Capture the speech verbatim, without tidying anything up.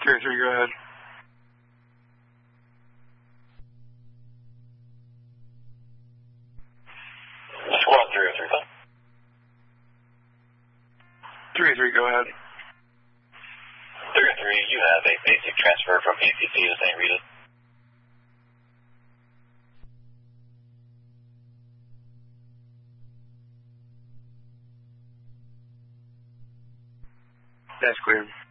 three three, go ahead. Squad three oh three, go. three three, go ahead. three oh three, you have a basic transfer from A C C to Saint Rita. That's clear.